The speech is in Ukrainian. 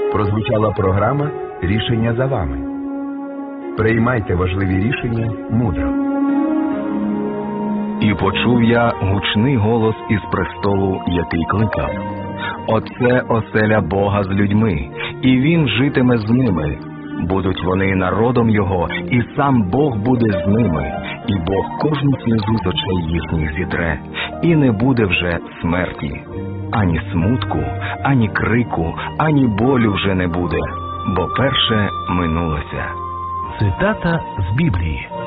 Прозвучала програма «Рішення за вами». Приймайте важливі рішення мудро. І почув я гучний голос із престолу, який кликав: «Оце оселя Бога з людьми, і Він житиме з ними. Будуть вони народом Його, і сам Бог буде з ними, і Бог кожну сльозу з очей їхніх зітре, і не буде вже смерті. Ані смутку, ані крику, ані болю вже не буде, бо перше минулося». Цитата з Біблії.